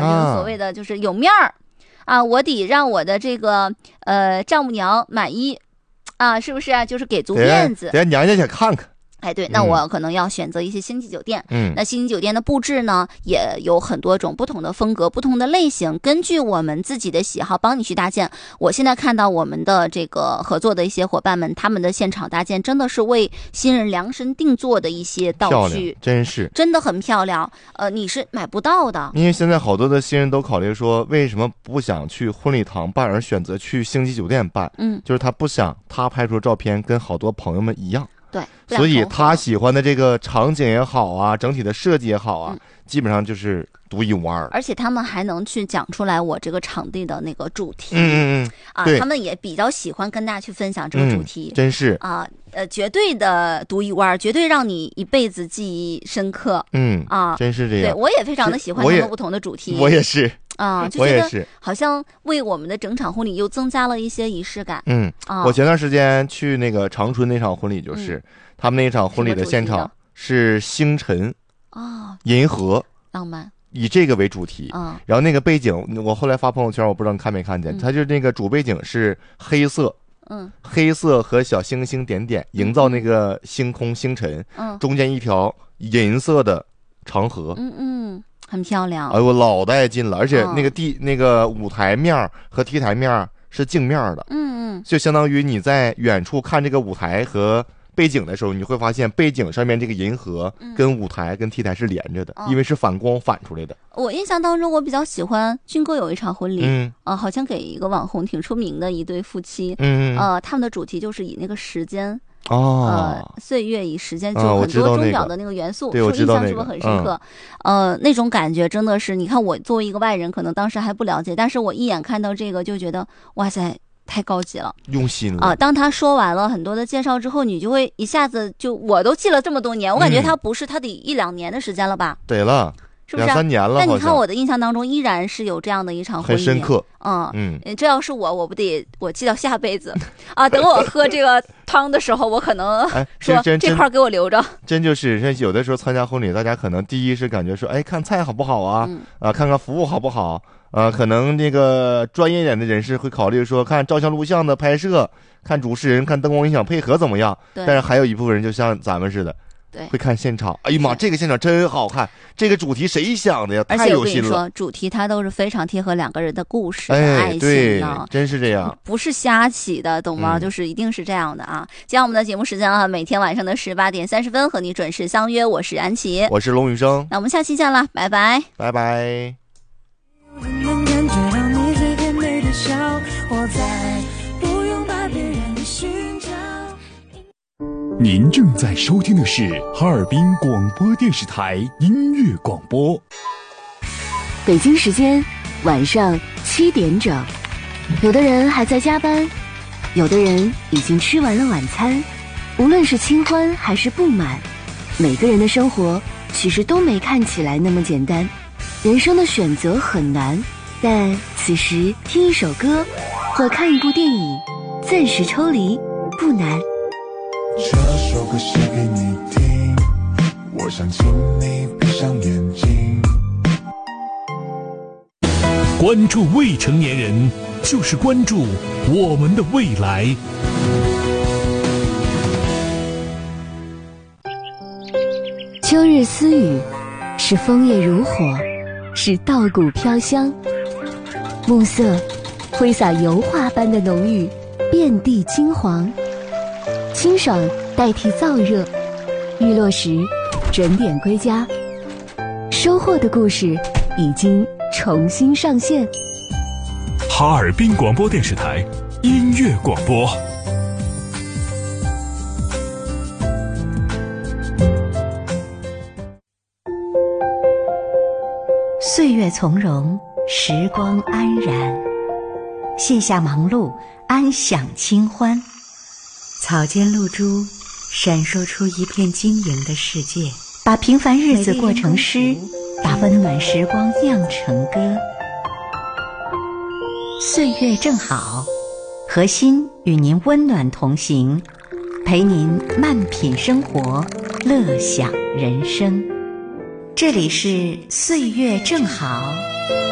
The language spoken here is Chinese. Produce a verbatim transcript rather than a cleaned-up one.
这个所谓的就是有面儿啊，我得让我的这个呃丈母娘满意啊，是不是啊？就是给足面子， 得娘家去看看。 哎，对，那我可能要选择一些星级酒店。 嗯， 那星级酒店的布置呢，也有很多种不同的风格、不同的类型，根据我们自己的喜好帮你去搭建。我现在看到我们的这个合作的一些伙伴们，他们的现场搭建真的是为新人量身定做的一些道具， 真是真的很漂亮。呃，你是买不到的， 因为现在好多的新人都考虑说，为什么不想去婚礼堂办，而选择去星级酒店办？ 嗯， 就是他不想他拍出照片跟好多朋友们一样。 对， 所以他喜欢的这个场景也好啊，整体的设计也好啊，嗯、基本上就是独一无二。 而且他们还能去讲出来我这个场地的那个主题， 嗯嗯嗯， 啊，他们也比较喜欢跟大家去分享这个主题， 嗯、真是啊，呃，绝对的独一无二，绝对让你一辈子记忆深刻。 嗯啊， 真是这样。 对，我也非常的喜欢他们不同的主题， 我也是。 啊，就觉得好像为我们的整场婚礼又增加了一些仪式感。 嗯， 啊， 我前段时间去那个长春那场婚礼，就是、嗯、他们那场婚礼的现场是星辰啊， 银河， 浪漫， 以这个为主题。 啊， 然后那个背景，我后来发朋友圈，我不知道你看没看见，嗯、它就是那个主背景是黑色。 嗯， 黑色和小星星点点营造那个星空星辰， 嗯， 中间一条银色的长河， 嗯嗯，很漂亮。 哎呦，老带劲了！而且那个地、嗯、那个舞台面和 T 台面是镜面的， 嗯嗯， 就相当于你在远处看这个舞台和背景的时候，你会发现背景上面这个银河跟舞台跟 T 台是连着的， 嗯、 因为是反光反出来的。 我印象当中，我比较喜欢军哥有一场婚礼， 嗯， 呃，好像给一个网红挺出名的一对夫妻， 嗯， 呃，他们的主题就是以那个时间。 哦， 呃，岁月以时间，就很多钟表的那个元素， 对，我知道那个， 印象是不是很深刻？嗯、呃，那种感觉真的是，你看我作为一个外人，可能当时还不了解，但是我一眼看到这个就觉得，哇塞，太高级了， 用心了啊、呃！当他说完了很多的介绍之后，你就会一下子就，我都记了这么多年，我感觉他不是他得一两年的时间了吧？ 得了。 是不是、啊、 两三年了？ 但你看我的印象当中，依然是有这样的一场婚礼， 很深刻。 嗯嗯，这要是我，我不得我记到下辈子啊！等我喝这个汤的时候，我可能说、哎、这块给我留着。 真就是有的时候参加婚礼，大家可能第一是感觉说，哎，看菜好不好啊？嗯、啊，看看服务好不好？呃，可能那个专业一点的人士会考虑说，看照相录像的拍摄，看主持人，看灯光音响配合怎么样。但是还有一部分人就像咱们似的。 对， 会看现场。哎呀妈，这个现场真好看，这个主题谁想的呀？ 而且我跟你说， 太有心了。 主题它都是非常贴合两个人的故事、 哎、 爱情的， 真是这样， 不是瞎起的，懂吗？ 嗯、 就是一定是这样的啊。今天我们的节目时间啊，每天晚上的十八点三十分和你准时相约，我是安琪， 我是龙宇生， 那我们下期见了，拜拜， 拜拜。 能感觉到你最甜美的笑，我在不用把别人寻找。 您正在收听的是哈尔滨广播电视台音乐广播。 北京时间晚上七点整，有的人还在加班，有的人已经吃完了晚餐。无论是清欢还是不满，每个人的生活其实都没看起来那么简单。人生的选择很难，但此时听一首歌或看一部电影，暂时抽离不难。 这首歌写给你听，我想请你闭上眼睛。 关注未成年人，就是关注我们的未来。 秋日私语，是枫叶如火，是稻谷飘香。暮色挥洒油画般的浓郁，遍地金黄。清爽代替燥热，日落时准点归家。收获的故事已经重新上线。 哈尔滨广播电视台音乐广播。 岁月从容，时光安然，卸下忙碌，安享清欢。草间露珠闪烁出一片晶莹的世界，把平凡日子过成诗，把温暖时光酿成歌。岁月正好，和心与您温暖同行，陪您慢品生活，乐享人生。这里是岁月正好。